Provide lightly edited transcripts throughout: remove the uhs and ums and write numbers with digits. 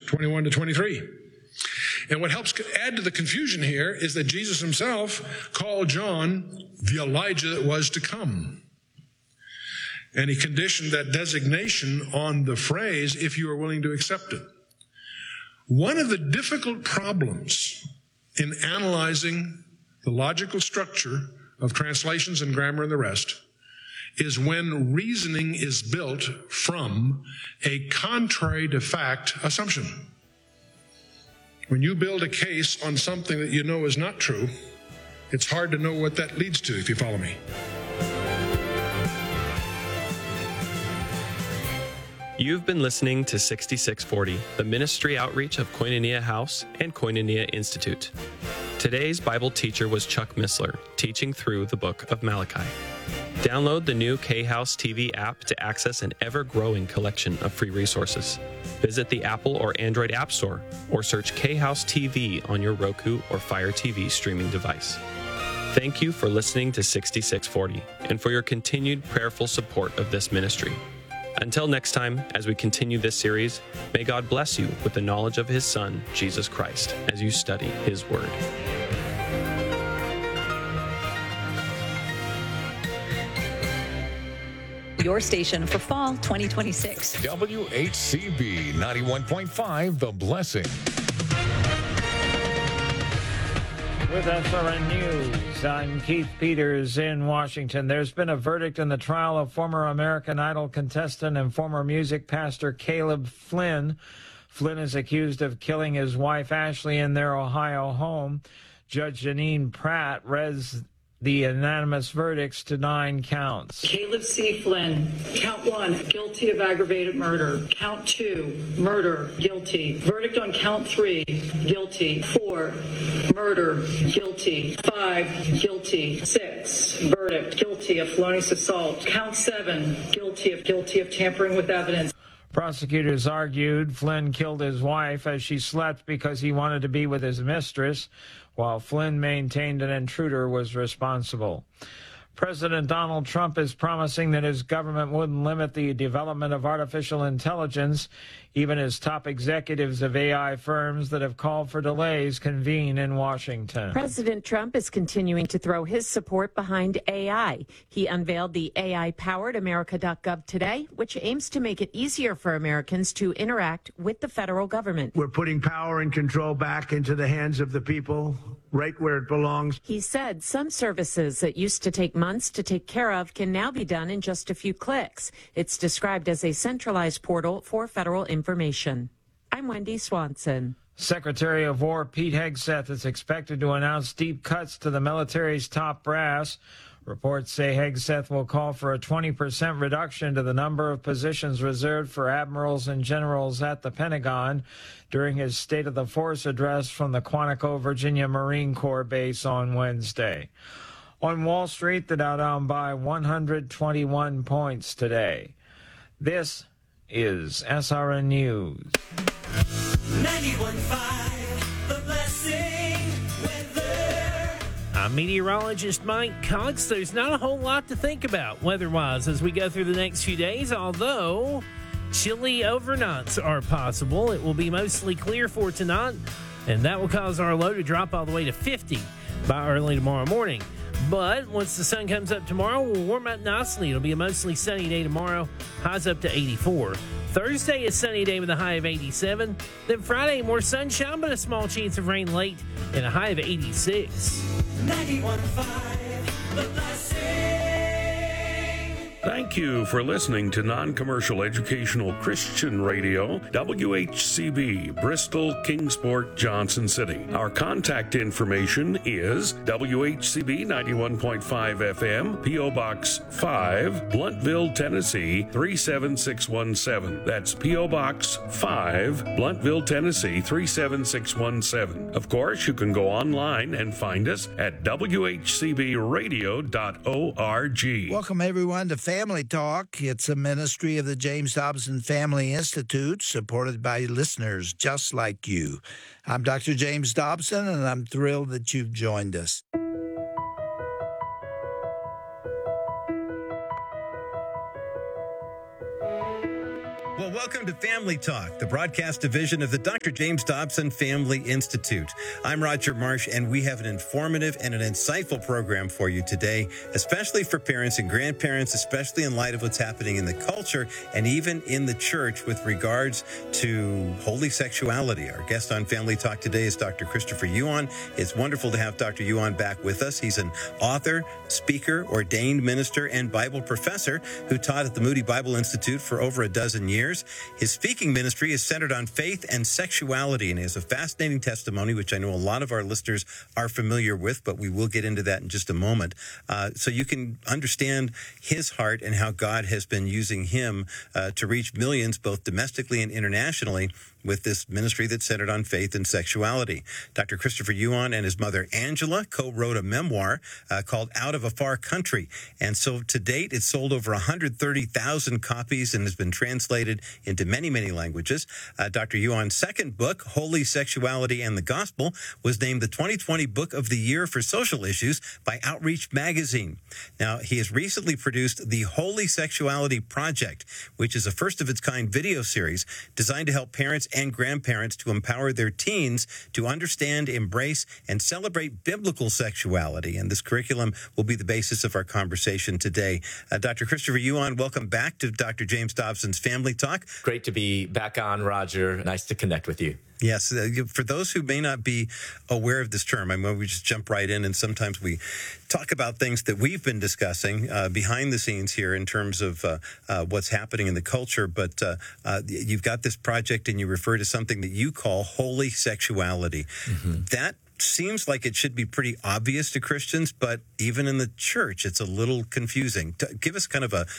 21 to 23. And what helps add to the confusion here is that Jesus himself called John the Elijah that was to come. And he conditioned that designation on the phrase, if you are willing to accept it. One of the difficult problems in analyzing the logical structure of translations and grammar and the rest is when reasoning is built from a contrary to fact assumption. When you build a case on something that you know is not true, it's hard to know what that leads to, if you follow me. You've been listening to 6640, the ministry outreach of Koinonia House and Koinonia Institute. Today's Bible teacher was Chuck Missler, teaching through the book of Malachi. Download the new K-House TV app to access an ever-growing collection of free resources. Visit the Apple or Android App Store or search K-House TV on your Roku or Fire TV streaming device. Thank you for listening to 6640 and for your continued prayerful support of this ministry. Until next time, as we continue this series, may God bless you with the knowledge of His Son, Jesus Christ, as you study His Word. Your station for fall 2026. WHCB 91.5, The Blessing. With SRN News, I'm Keith Peters in Washington. There's been a verdict in the trial of former American Idol contestant and former music pastor Caleb Flynn. Flynn is accused of killing his wife Ashley in their Ohio home. Judge Janine Pratt reads the unanimous verdicts to 9 counts. Caleb C. Flynn, count 1, guilty of aggravated murder. Count 2, murder, guilty. Verdict on count 3, guilty. 4, murder, guilty. 5, guilty. 6, verdict, guilty of felonious assault. Count 7, guilty of tampering with evidence. Prosecutors argued Flynn killed his wife as she slept because he wanted to be with his mistress, while Flynn maintained an intruder was responsible. President Donald Trump is promising that his government wouldn't limit the development of artificial intelligence. Even as top executives of AI firms that have called for delays convene in Washington. President Trump is continuing to throw his support behind AI. He unveiled the AI-powered America.gov today, which aims to make it easier for Americans to interact with the federal government. We're putting power and control back into the hands of the people, right where it belongs. He said some services that used to take months to take care of can now be done in just a few clicks. It's described as a centralized portal for federal information. I'm Wendy Swanson. Secretary of War Pete Hegseth is expected to announce deep cuts to the military's top brass. Reports say Hegseth will call for a 20% reduction to the number of positions reserved for admirals and generals at the Pentagon during his State of the Force address from the Quantico, Virginia Marine Corps base on Wednesday. On Wall Street, the Dow down by 121 points today. This is SRN News. 91.5, The Blessing weather. I'm meteorologist Mike Cox. There's not a whole lot to think about weather-wise as we go through the next few days, although chilly overnights are possible. It will be mostly clear for tonight, and that will cause our low to drop all the way to 50 by early tomorrow morning. But once the sun comes up tomorrow, we'll warm up nicely. It'll be a mostly sunny day tomorrow, highs up to 84. Thursday, a sunny day with a high of 87. Then Friday, more sunshine, but a small chance of rain late and a high of 86. 91.5, The Blessing. Thank you for listening to Non-Commercial Educational Christian Radio, WHCB, Bristol, Kingsport, Johnson City. Our contact information is WHCB 91.5 FM, P.O. Box 5, Bluntville, Tennessee 37617. That's P.O. Box 5, Bluntville, Tennessee 37617. Of course, you can go online and find us at WHCBradio.org. Welcome, everyone, to Family Talk. It's a ministry of the James Dobson Family Institute, supported by listeners just like you. I'm Dr. James Dobson, and I'm thrilled that you've joined us. Well, welcome to Family Talk, the broadcast division of the Dr. James Dobson Family Institute. I'm Roger Marsh, and we have an informative and an insightful program for you today, especially for parents and grandparents, especially in light of what's happening in the culture and even in the church with regards to holy sexuality. Our guest on Family Talk today is Dr. Christopher Yuan. It's wonderful to have Dr. Yuan back with us. He's an author, speaker, ordained minister, and Bible professor who taught at the Moody Bible Institute for over a dozen years. His speaking ministry is centered on faith and sexuality, and he has a fascinating testimony, which I know a lot of our listeners are familiar with, but we will get into that in just a moment. So you can understand his heart and how God has been using him to reach millions, both domestically and internationally, with this ministry that's centered on faith and sexuality. Dr. Christopher Yuan and his mother Angela co-wrote a memoir called Out of a Far Country. And so to date, it's sold over 130,000 copies and has been translated into many, many languages. Dr. Yuan's second book, Holy Sexuality and the Gospel, was named the 2020 Book of the Year for Social Issues by Outreach Magazine. Now, he has recently produced the Holy Sexuality Project, which is a first-of-its-kind video series designed to help parents and grandparents to empower their teens to understand, embrace, and celebrate biblical sexuality. And this curriculum will be the basis of our conversation today. Dr. Christopher Yuan, welcome back to Dr. James Dobson's Family Talk. Great to be back on, Roger. Nice to connect with you. Yes. For those who may not be aware of this term, I mean, we just jump right in, and sometimes we talk about things that we've been discussing behind the scenes here in terms of what's happening in the culture. But you've got this project, and you refer to something that you call holy sexuality. Mm-hmm. That seems like it should be pretty obvious to Christians, but even in the church, it's a little confusing. Give us kind of a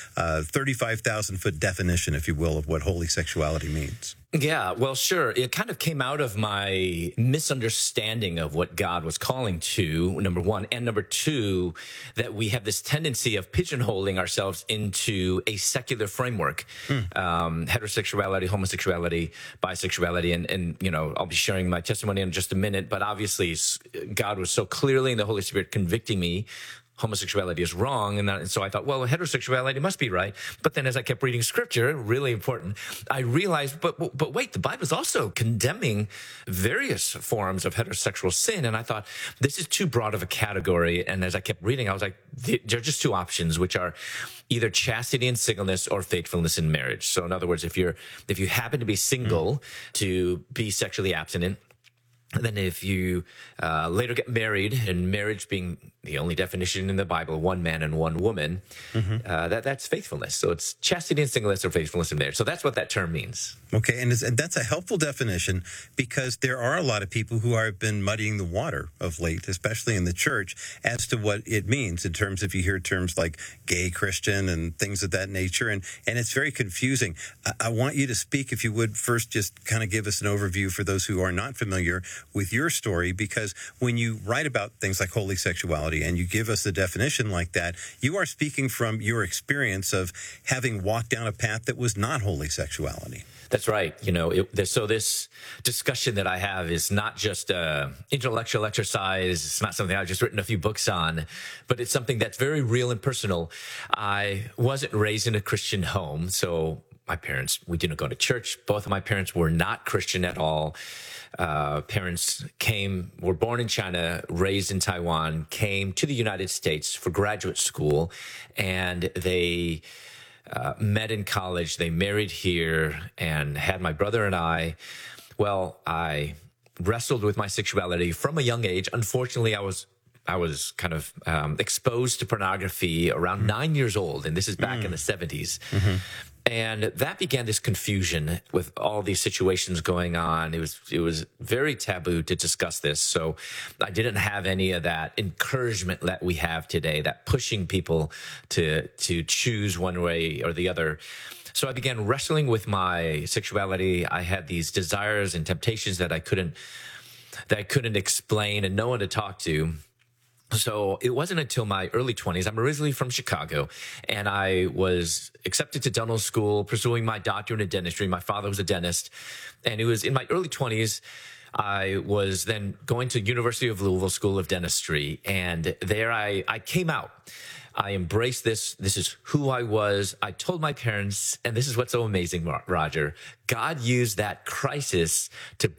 35,000-foot definition, if you will, of what holy sexuality means. Yeah, well, sure. It kind of came out of my misunderstanding of what God was calling to, number one, and number two, that we have this tendency of pigeonholing ourselves into a secular framework. Heterosexuality, homosexuality, bisexuality, and you know, I'll be sharing my testimony in just a minute, but obviously God was so clearly in the Holy Spirit convicting me homosexuality is wrong. And so I thought, well, heterosexuality must be right. But then as I kept reading scripture, really important, I realized, but wait, the Bible is also condemning various forms of heterosexual sin. And I thought, this is too broad of a category. And as I kept reading, I was like, there are just two options, which are either chastity and singleness or faithfulness in marriage. So in other words, if you happen to be single, to be sexually abstinent. And then if you later get married, and marriage being the only definition in the Bible, one man and one woman, that's faithfulness. So it's chastity and singleness or faithfulness in marriage. So that's what that term means. Okay, and that's a helpful definition, because there are a lot of people who have been muddying the water of late, especially in the church, as to what it means in terms of, you hear terms like gay Christian and things of that nature, and it's very confusing. I want you to speak, if you would, first just kind of give us an overview for those who are not familiar with your story, because when you write about things like holy sexuality and you give us a definition like that, you are speaking from your experience of having walked down a path that was not holy sexuality. That's right. You know, so this discussion that I have is not just intellectual exercise. It's not something I've just written a few books on, but it's something that's very real and personal. I wasn't raised in a Christian home, so my parents, we didn't go to church. Both of my parents were not Christian at all. Parents were born in China, raised in Taiwan, came to the United States for graduate school, and they met in college. They married here and had my brother and I. Well, I wrestled with my sexuality from a young age. Unfortunately, I was kind of exposed to pornography around 9 years old, and this is back in the 70s. Mm-hmm. And that began this confusion with all these situations going on. It was very taboo to discuss this. So I didn't have any of that encouragement that we have today, that pushing people to choose one way or the other. So I began wrestling with my sexuality. I had these desires and temptations that I couldn't explain and no one to talk to. So it wasn't until my early 20s. I'm originally from Chicago, and I was accepted to dental school, pursuing my doctorate in dentistry. My father was a dentist, and it was in my early 20s. I was then going to University of Louisville School of Dentistry, and there I came out. I embraced this. This is who I was. I told my parents, and this is what's so amazing, Roger. God used that crisis to